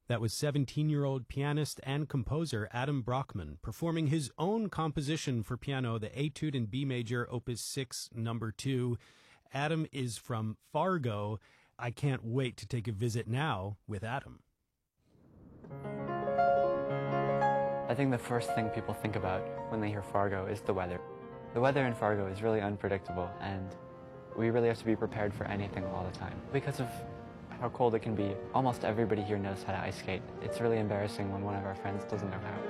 That was 17-year-old pianist and composer Adam Brockman performing his own composition for piano, the Etude in B major, Opus 6, number 2. Adam is from Fargo. I can't wait to take a visit now with Adam. I think the first thing people think about when they hear Fargo is the weather. The weather in Fargo is really unpredictable, and we really have to be prepared for anything all the time. Because of how cold it can be, almost everybody here knows how to ice skate. It's really embarrassing when one of our friends doesn't know how.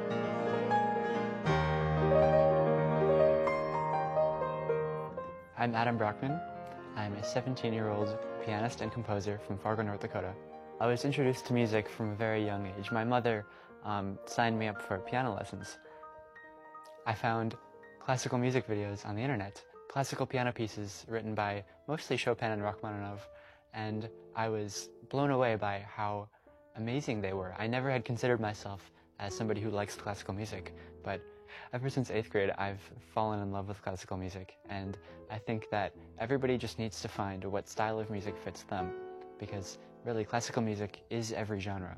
I'm Adam Brockman. I'm a 17-year-old pianist and composer from Fargo, North Dakota. I was introduced to music from a very young age. My mother signed me up for piano lessons. I found classical music videos on the internet, classical piano pieces written by mostly Chopin and Rachmaninoff, and I was blown away by how amazing they were. I never had considered myself as somebody who likes classical music, but ever since 8th grade, I've fallen in love with classical music, and I think that everybody just needs to find what style of music fits them, because really classical music is every genre.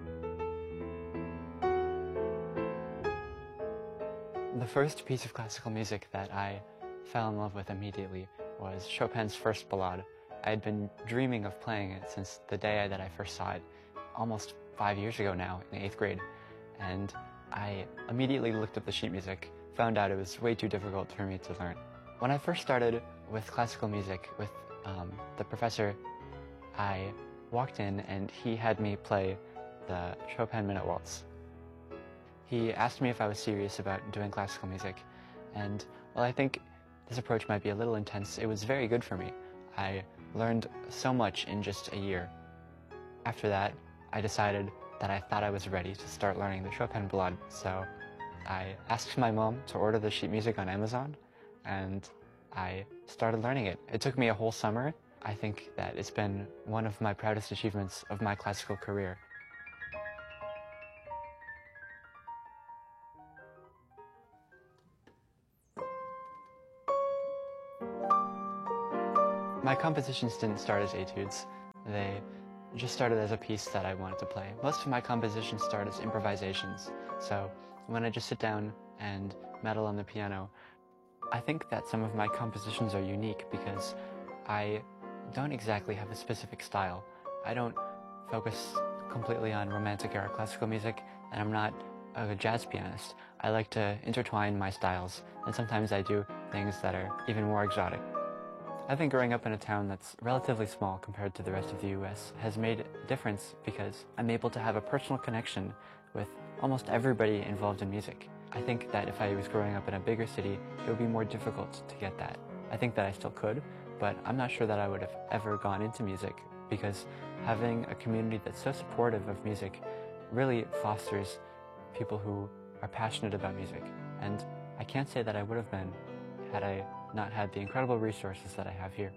The first piece of classical music that I fell in love with immediately was Chopin's First Ballade. I had been dreaming of playing it since the day that I first saw it, almost 5 years ago now, in 8th grade. And I immediately looked up the sheet music, found out it was way too difficult for me to learn. When I first started with classical music with the professor, I walked in and he had me play the Chopin Minute Waltz. He asked me if I was serious about doing classical music, and while I think this approach might be a little intense, it was very good for me. I learned so much in just a year. After that, I decided that I thought I was ready to start learning the Chopin Ballade, so I asked my mom to order the sheet music on Amazon, and I started learning it. It took me a whole summer. I think that it's been one of my proudest achievements of my classical career. My compositions didn't start as etudes. They just started as a piece that I wanted to play. Most of my compositions start as improvisations. So when I just sit down and meddle on the piano, I think that some of my compositions are unique because I don't exactly have a specific style. I don't focus completely on romantic era classical music, and I'm not a jazz pianist. I like to intertwine my styles, and sometimes I do things that are even more exotic. I think growing up in a town that's relatively small compared to the rest of the US has made a difference because I'm able to have a personal connection with almost everybody involved in music. I think that if I was growing up in a bigger city, it would be more difficult to get that. I think that I still could, but I'm not sure that I would have ever gone into music because having a community that's so supportive of music really fosters people who are passionate about music. And I can't say that I would have been had I not had the incredible resources that I have here.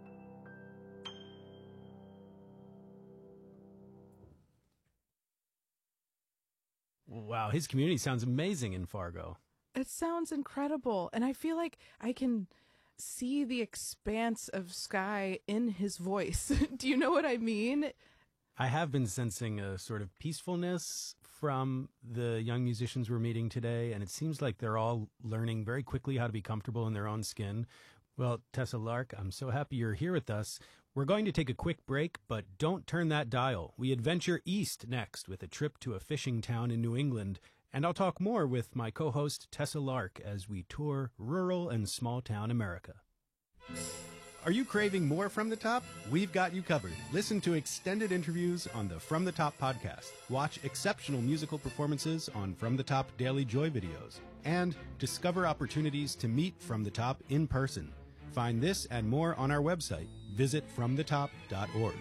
Wow, his community sounds amazing in Fargo. It sounds incredible, and I feel like I can see the expanse of sky in his voice. Do you know what I mean? I have been sensing a sort of peacefulness from the young musicians we're meeting today, and it seems like they're all learning very quickly how to be comfortable in their own skin. Well, Tessa Lark, I'm so happy you're here with us. We're going to take a quick break, but don't turn that dial. We adventure east next with a trip to a fishing town in New England, and I'll talk more with my co-host Tessa Lark as we tour rural and small-town America. Are you craving more From the Top? We've got you covered. Listen to extended interviews on the From the Top podcast. Watch exceptional musical performances on From the Top Daily Joy videos. And discover opportunities to meet From the Top in person. Find this and more on our website. Visit fromthetop.org.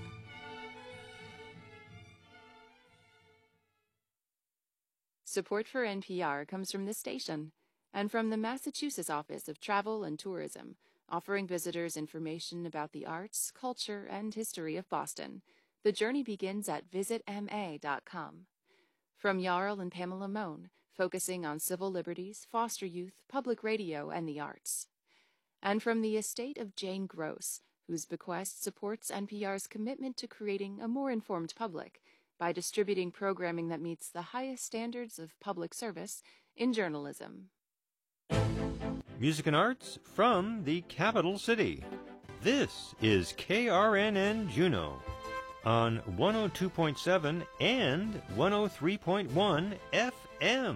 Support for NPR comes from this station and from the Massachusetts Office of Travel and Tourism, offering visitors information about the arts, culture, and history of Boston. The journey begins at visitma.com. From Jarl and Pamela Mohn, focusing on civil liberties, foster youth, public radio, and the arts. And from the estate of Jane Gross, whose bequest supports NPR's commitment to creating a more informed public, by distributing programming that meets the highest standards of public service in journalism. Music and arts from the capital city. This is KRNN Juneau on 102.7 and 103.1 FM.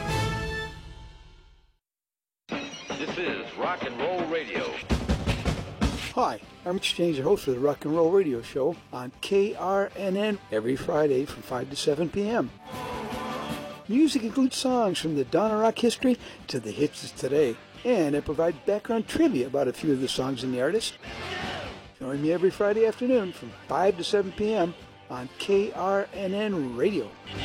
This is Rock and Roll Radio. Hi, I'm Rich James, your host of the Rock and Roll Radio Show on KRNN every Friday from 5 to 7 p.m. Music includes songs from the dawn of rock history to the hits of today, and I provide background trivia about a few of the songs and the artists. Join me every Friday afternoon from 5 to 7 p.m. on KRNN Radio.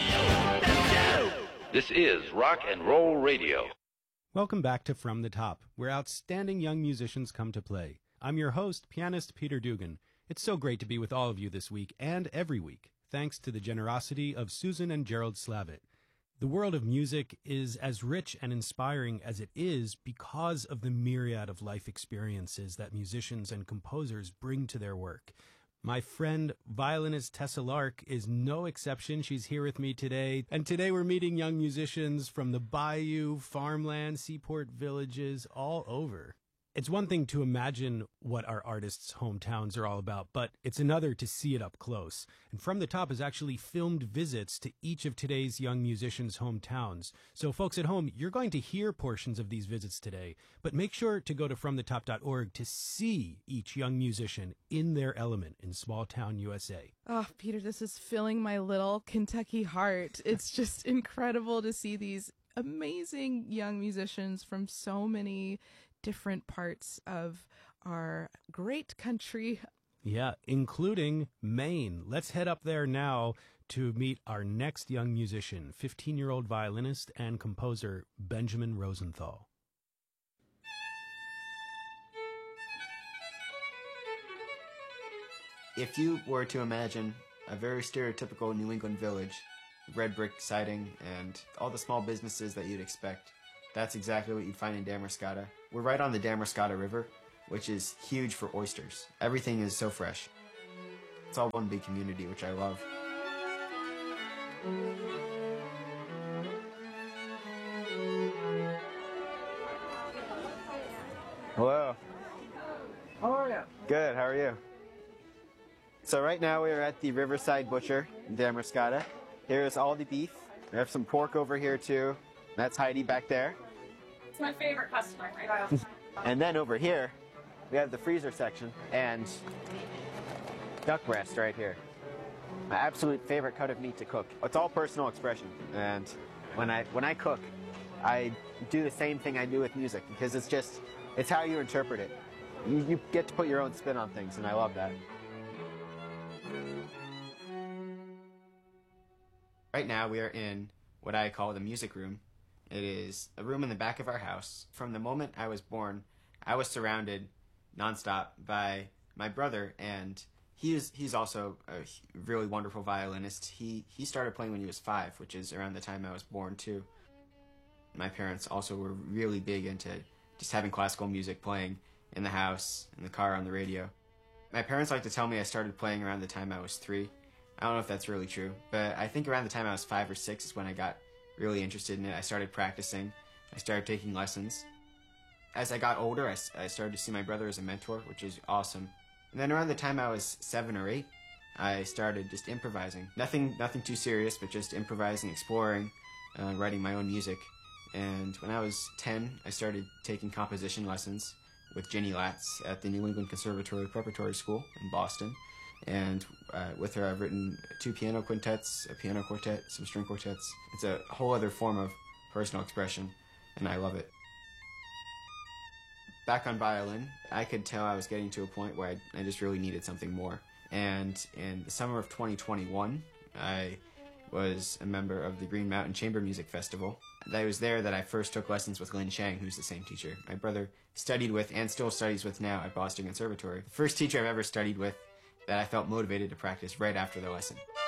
This is Rock and Roll Radio. Welcome back to From the Top, where outstanding young musicians come to play. I'm your host, pianist Peter Dugan. It's so great to be with all of you this week and every week, thanks to the generosity of Susan and Gerald Slavitt. The world of music is as rich and inspiring as it is because of the myriad of life experiences that musicians and composers bring to their work. My friend, violinist Tessa Lark, is no exception. She's here with me today. And today we're meeting young musicians from the bayou, farmland, seaport villages, all over. It's one thing to imagine what our artists' hometowns are all about, but it's another to see it up close. And From the Top has actually filmed visits to each of today's young musicians' hometowns. So folks at home, you're going to hear portions of these visits today, but make sure to go to fromthetop.org to see each young musician in their element in small town USA. Oh, Peter, this is filling my little Kentucky heart. It's just incredible to see these amazing young musicians from so many different parts of our great country. Yeah, including Maine. Let's head up there now to meet our next young musician, 15-year-old violinist and composer Benjamin Rosenthal. If you were to imagine a very stereotypical New England village, red brick siding and all the small businesses that you'd expect, that's exactly what you'd find in Damariscotta. We're right on the Damariscotta River, which is huge for oysters. Everything is so fresh. It's all one big community, which I love. Hello. How are you? Good, how are you? So right now we are at the Riverside Butcher in Damariscotta. Here's all the beef. We have some pork over here too. That's Heidi back there. It's my favorite customer right now. And then over here, we have the freezer section and duck breast right here. My absolute favorite cut of meat to cook. It's all personal expression. And when I cook, I do the same thing I do with music because it's how you interpret it. You get to put your own spin on things, and I love that. Right now we are in what I call the music room. It is a room in the back of our house. From the moment I was born, I was surrounded nonstop by my brother, and he's also a really wonderful violinist. He started playing when he was 5, which is around the time I was born too. My parents also were really big into just having classical music playing in the house, in the car, on the radio. My parents like to tell me I started playing around the time I was 3. I don't know if that's really true, but I think around the time I was 5 or 6 is when I got really interested in it. I started practicing. I started taking lessons. As I got older, I started to see my brother as a mentor, which is awesome. And then around the time I was 7 or 8, I started just improvising. Nothing too serious, but just improvising, exploring, writing my own music. And when I was 10, I started taking composition lessons with Ginny Latz at the New England Conservatory Preparatory School in Boston. And with her, I've written 2 piano quintets, a piano quartet, some string quartets. It's a whole other form of personal expression, and I love it. Back on violin, I could tell I was getting to a point where I just really needed something more. And in the summer of 2021, I was a member of the Green Mountain Chamber Music Festival. It was there that I first took lessons with Lin Chang, who's the same teacher my brother studied with and still studies with now at Boston Conservatory. The first teacher I've ever studied with that I felt motivated to practice right after the lesson.